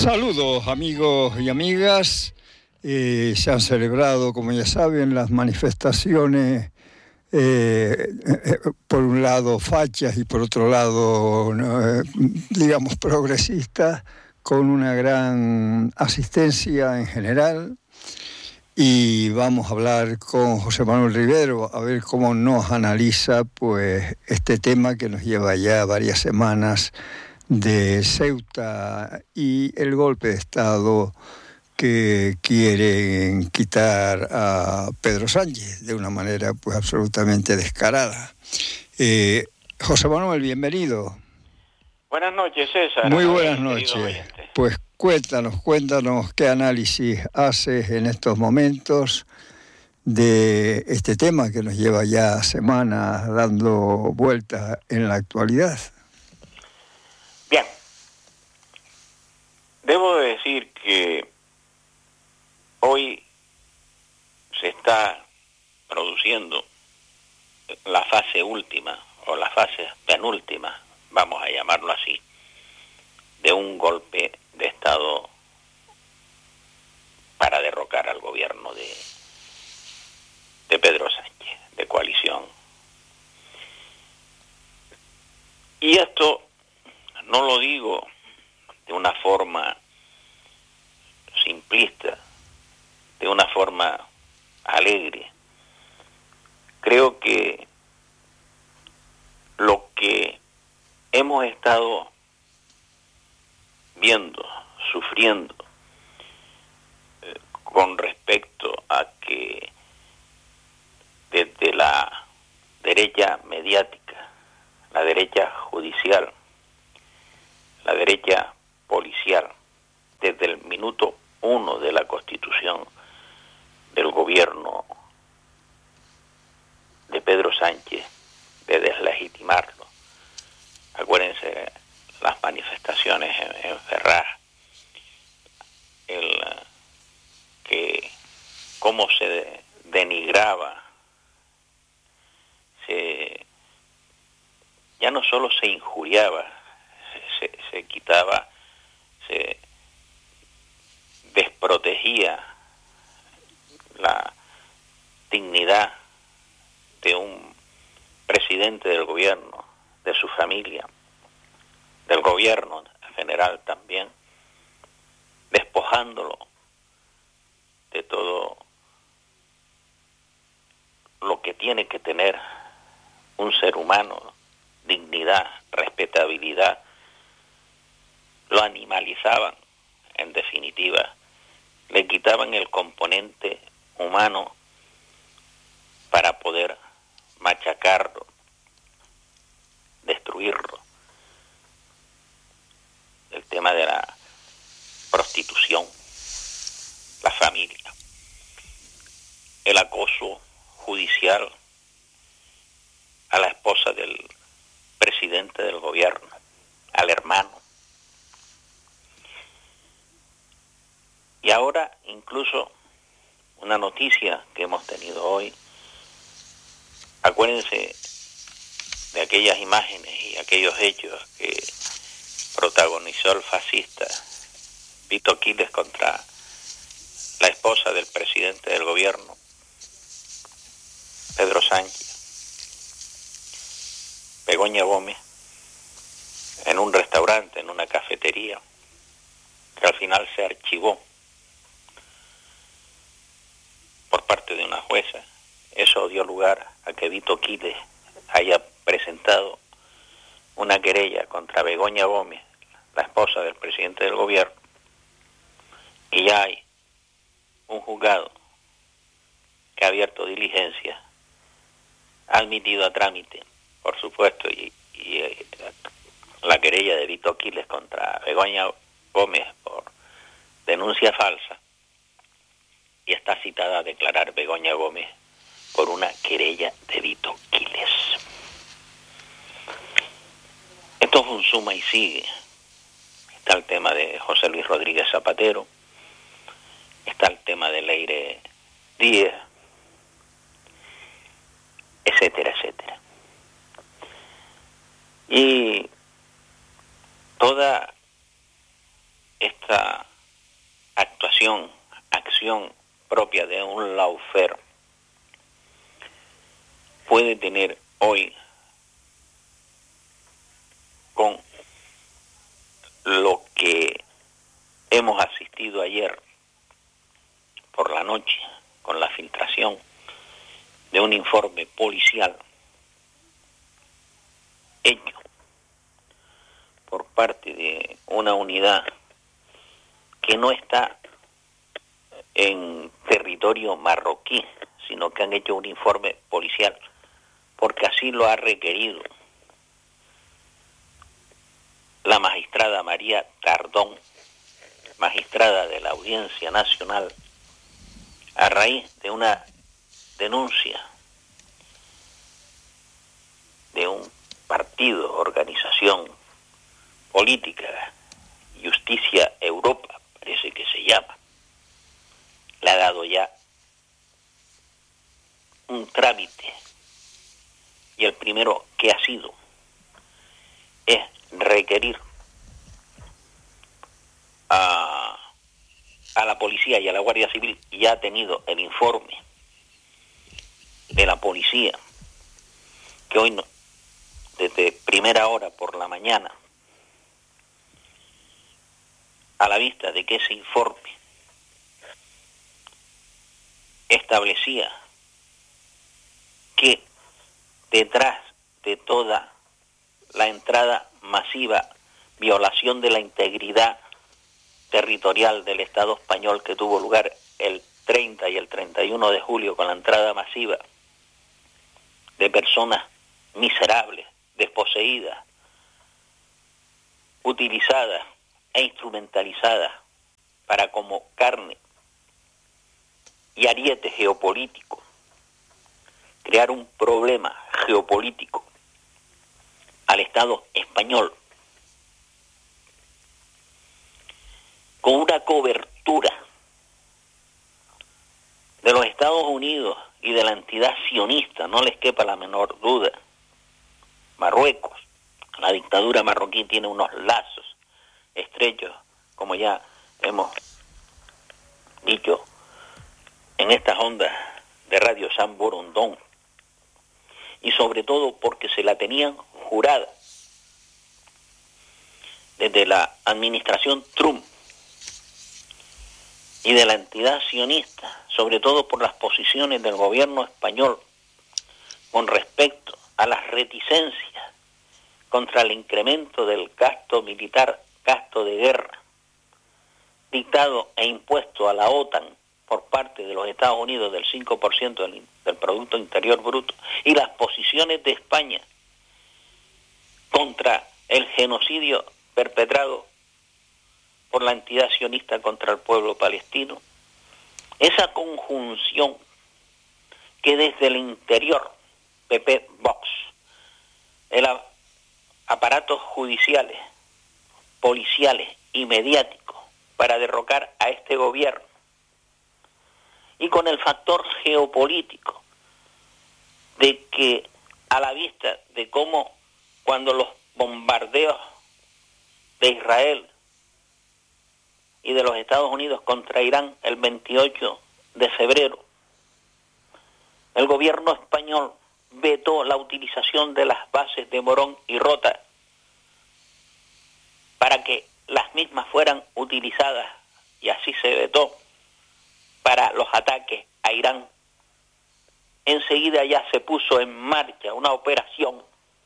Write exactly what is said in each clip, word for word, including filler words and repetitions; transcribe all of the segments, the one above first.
Saludos amigos y amigas. Eh, se han celebrado, como ya saben, las manifestaciones, eh, eh, por un lado fachas y por otro lado, eh, digamos, progresistas, con una gran asistencia en general. Y vamos a hablar con José Manuel Rivero a ver cómo nos analiza pues este tema que nos lleva ya varias semanas de Ceuta y el golpe de Estado que quieren quitar a Pedro Sánchez de una manera pues absolutamente descarada. Eh, José Manuel, bienvenido. Buenas noches, César. Muy buenas noches. Pues cuéntanos, cuéntanos qué análisis haces en estos momentos de este tema que nos lleva ya semanas dando vueltas en la actualidad. Bien. Debo decir que hoy se está produciendo la fase última o la fase penúltima, vamos a llamarlo así, de un golpe de Estado para derrocar al gobierno de, de Pedro Sánchez, de coalición. Y esto no lo digo de una forma simplista, de una forma alegre. Creo que lo que hemos estado viendo, sufriendo, eh, con respecto a que desde la derecha mediática, la derecha judicial, la derecha policial, desde el minuto uno de la Constitución del gobierno de Pedro Sánchez, de deslegitimarlo. Acuérdense las manifestaciones en, en Ferraz, el que cómo se denigraba, se ya no solo se injuriaba, se, se, se quitaba, se desprotegía la dignidad de un presidente del gobierno, de su familia, del gobierno en general también, despojándolo de todo lo que tiene que tener un ser humano, dignidad, respetabilidad. Lo animalizaban, en definitiva, le quitaban el componente humano para poder machacarlo, destruirlo. El tema de la prostitución, la familia, el acoso judicial a la esposa del presidente del gobierno, al hermano. Y ahora incluso una noticia que hemos tenido hoy, acuérdense de aquellas imágenes y aquellos hechos que protagonizó el fascista Vito Quiles contra la esposa del presidente del gobierno, Pedro Sánchez, Begoña Gómez, en un restaurante, en una cafetería, que al final se archivó por parte de una jueza. Eso dio lugar a que Vito Quiles haya presentado una querella contra Begoña Gómez, la esposa del presidente del gobierno, y ya hay un juzgado que ha abierto diligencia, ha admitido a trámite, por supuesto, y, y eh, la querella de Vito Quiles contra Begoña Gómez por denuncia falsa, y está citada a declarar Begoña Gómez por una querella de Vito Quiles. Esto es un suma y sigue. Está el tema de José Luis Rodríguez Zapatero, está el tema de Leire Díez, etcétera, etcétera. Y toda esta esta actuación, acción propia de un lawfare puede tener hoy, con lo que hemos asistido ayer por la noche, con la filtración de un informe policial hecho por parte de una unidad que no está en territorio marroquí, sino que han hecho un informe policial, porque así lo ha requerido la magistrada María Tardón, magistrada de la Audiencia Nacional, a raíz de una denuncia de un partido, organización política, Justicia Europa, parece que se llama. Le ha dado ya un trámite, y el primero que ha sido es requerir a, a la policía y a la Guardia Civil, y ya ha tenido el informe de la policía, que hoy no, desde primera hora por la mañana, a la vista de que ese informe establecía que detrás de toda la entrada masiva, violación de la integridad territorial del Estado español que tuvo lugar el treinta y el treinta y uno de julio, con la entrada masiva de personas miserables, desposeídas, utilizadas e instrumentalizadas para como carne y ariete geopolítico, crear un problema geopolítico al Estado español, con una cobertura de los Estados Unidos y de la entidad sionista, no les quepa la menor duda. Marruecos, la dictadura marroquí, tiene unos lazos estrechos, como ya hemos dicho en estas ondas de Radio San Borondón, y sobre todo porque se la tenían jurada desde la administración Trump y de la entidad sionista, sobre todo por las posiciones del gobierno español con respecto a las reticencias contra el incremento del gasto militar, gasto de guerra, dictado e impuesto a la OTAN por parte de los Estados Unidos del cinco por ciento del, del Producto Interior Bruto, y las posiciones de España contra el genocidio perpetrado por la entidad sionista contra el pueblo palestino. Esa conjunción que desde el interior, P P Vox, el aparatos judiciales, policiales y mediáticos para derrocar a este gobierno, y con el factor geopolítico de que, a la vista de cómo cuando los bombardeos de Israel y de los Estados Unidos contra Irán el veintiocho de febrero, el gobierno español vetó la utilización de las bases de Morón y Rota para que las mismas fueran utilizadas, y así se vetó para los ataques a Irán. Enseguida ya se puso en marcha una operación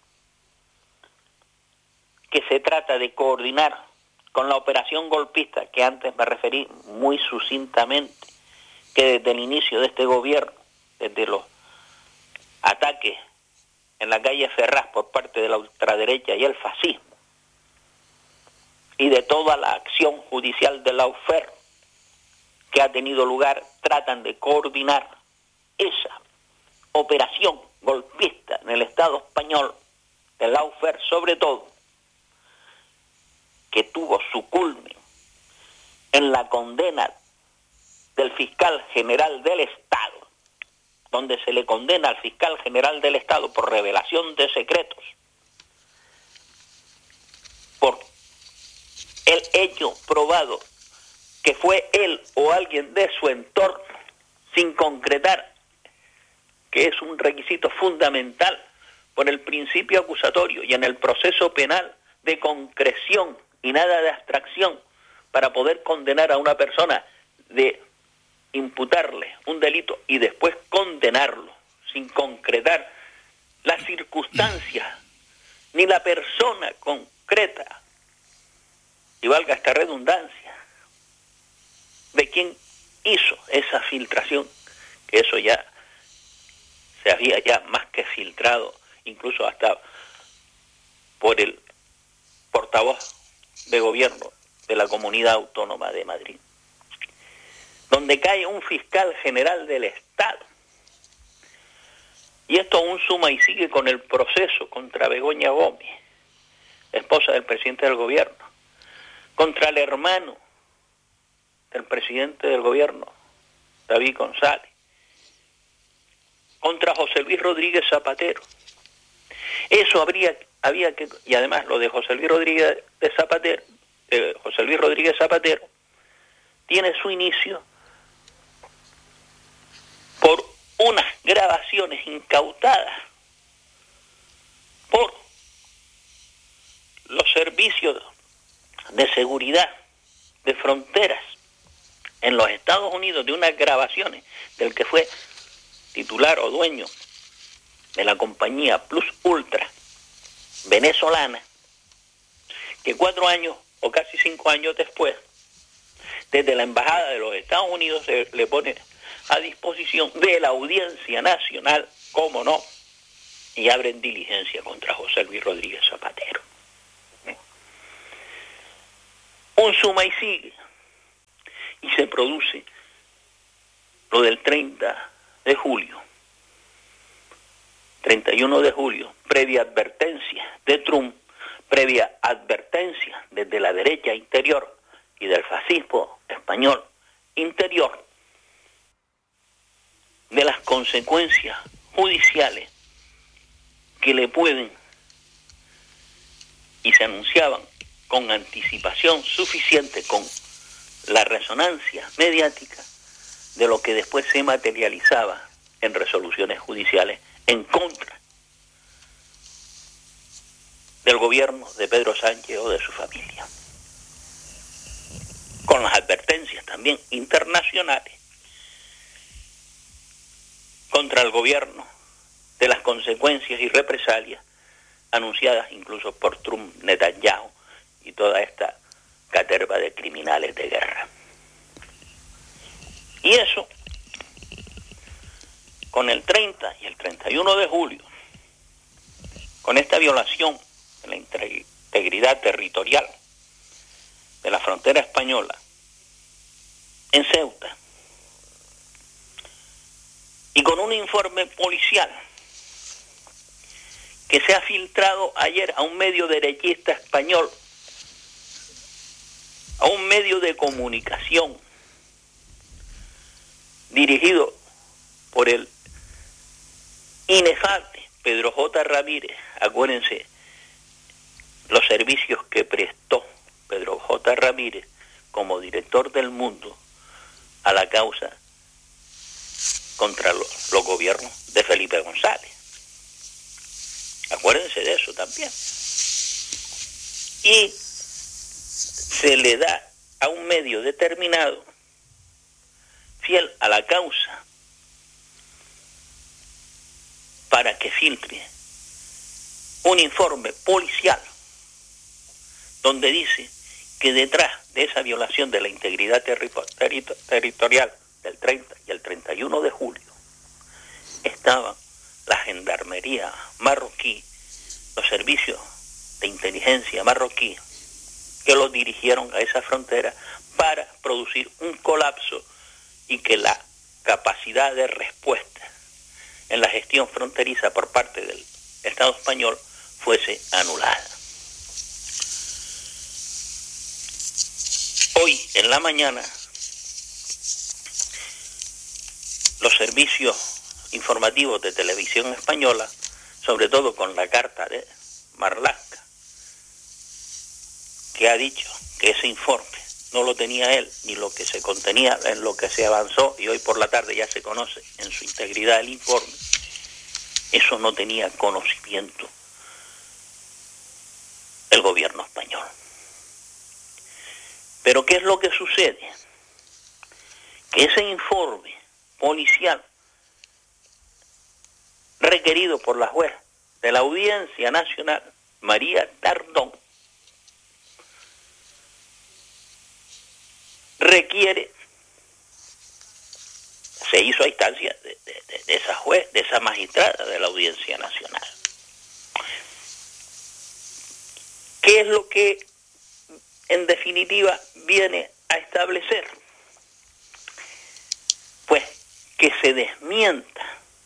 que se trata de coordinar con la operación golpista, que antes me referí muy sucintamente, que desde el inicio de este gobierno, desde los ataques en la calle Ferraz por parte de la ultraderecha y el fascismo, y de toda la acción judicial de lawfare que ha tenido lugar, tratan de coordinar esa operación golpista en el Estado español, de lawfare sobre todo, que tuvo su culmen en la condena del fiscal general del Estado, donde se le condena al fiscal general del Estado por revelación de secretos, por el hecho probado que fue él o alguien de su entorno, sin concretar, que es un requisito fundamental por el principio acusatorio y en el proceso penal de concreción y nada de abstracción, para poder condenar a una persona, de imputarle un delito y después condenarlo, sin concretar las circunstancias ni la persona concreta, y valga esta redundancia, de quién hizo esa filtración, que eso ya se había ya más que filtrado, incluso hasta por el portavoz de gobierno de la Comunidad Autónoma de Madrid, donde cae un fiscal general del Estado. Y esto aún suma y sigue con el proceso contra Begoña Gómez, esposa del presidente del gobierno, contra el hermano del presidente del gobierno, David González, contra José Luis Rodríguez Zapatero. Eso habría, había que, y además lo de José Luis Rodríguez de Zapatero, eh, José Luis Rodríguez Zapatero, tiene su inicio por unas grabaciones incautadas por los servicios de seguridad de fronteras en los Estados Unidos, de unas grabaciones del que fue titular o dueño de la compañía Plus Ultra venezolana, que cuatro años o casi cinco años después, desde la Embajada de los Estados Unidos se le pone a disposición de la Audiencia Nacional, cómo no, y abren diligencia contra José Luis Rodríguez Zapatero. Un suma y sigue, y se produce lo del treinta de julio, treinta y uno de julio, previa advertencia de Trump, previa advertencia desde la derecha interior y del fascismo español interior, de las consecuencias judiciales que le pueden, y se anunciaban con anticipación suficiente, con la resonancia mediática de lo que después se materializaba en resoluciones judiciales en contra del gobierno de Pedro Sánchez o de su familia, con las advertencias también internacionales contra el gobierno de las consecuencias y represalias anunciadas incluso por Trump, Netanyahu y toda esta caterva de criminales de guerra. Y eso, con el treinta y el treinta y uno de julio, con esta violación de la integridad territorial de la frontera española en Ceuta, y con un informe policial que se ha filtrado ayer a un medio derechista español, a un medio de comunicación dirigido por el inefable Pedro J. Ramírez. Acuérdense los servicios que prestó Pedro J. Ramírez como director del Mundo a la causa contra los, los gobiernos de Felipe González. Acuérdense de eso también. Y se le da a un medio determinado, fiel a la causa, para que filtre un informe policial donde dice que detrás de esa violación de la integridad terri- terri- territorial del treinta y el treinta y uno de julio estaba la gendarmería marroquí, los servicios de inteligencia marroquí, que los dirigieron a esa frontera para producir un colapso y que la capacidad de respuesta en la gestión fronteriza por parte del Estado español fuese anulada. Hoy en la mañana los servicios informativos de televisión española, sobre todo con la carta de Marlaska, que ha dicho que ese informe no lo tenía él, ni lo que se contenía en lo que se avanzó, y hoy por la tarde ya se conoce en su integridad el informe, eso no tenía conocimiento el gobierno español. Pero ¿qué es lo que sucede? Que ese informe policial requerido por la juez de la Audiencia Nacional, María Tardón, requiere, se hizo a instancia de, de, de esa juez, de esa magistrada de la Audiencia Nacional. ¿Qué es lo que en definitiva viene a establecer? Pues que se desmienta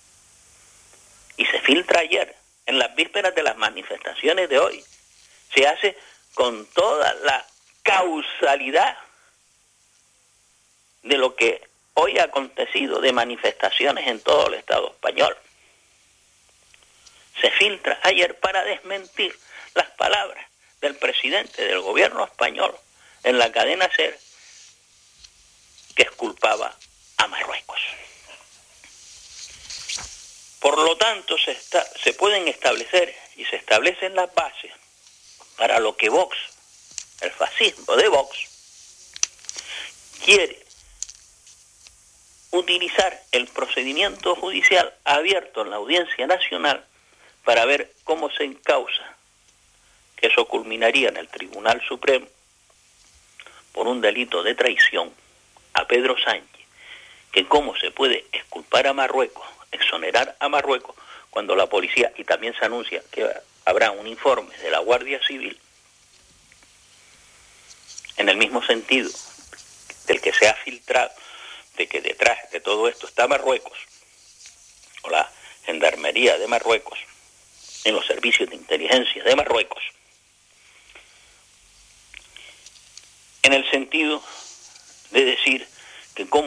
y se filtra ayer, en las vísperas de las manifestaciones de hoy, se hace con toda la causalidad de lo que hoy ha acontecido, de manifestaciones en todo el Estado español. Se filtra ayer para desmentir las palabras del presidente del gobierno español en la cadena SER, que exculpaba a Marruecos. Por lo tanto, se, está, se pueden establecer y se establecen las bases para lo que Vox, el fascismo de Vox, quiere utilizar el procedimiento judicial abierto en la Audiencia Nacional para ver cómo se encausa, que eso culminaría en el Tribunal Supremo, por un delito de traición a Pedro Sánchez, que cómo se puede exculpar a Marruecos, exonerar a Marruecos, cuando la policía, y también se anuncia que habrá un informe de la Guardia Civil, en el mismo sentido del que se ha filtrado, de que detrás de todo esto está Marruecos, o la Gendarmería de Marruecos, en los servicios de inteligencia de Marruecos, en el sentido de decir que como